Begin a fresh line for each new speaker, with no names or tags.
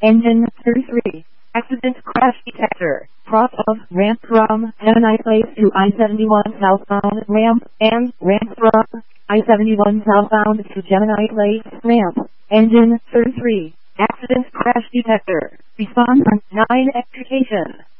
Engine 33. Accident crash detector. Cross of ramp from Gemini Place to I-71 southbound ramp and ramp from I-71 southbound to Gemini Place ramp. Engine 33. Accident crash detector. Respond on 9 extrication.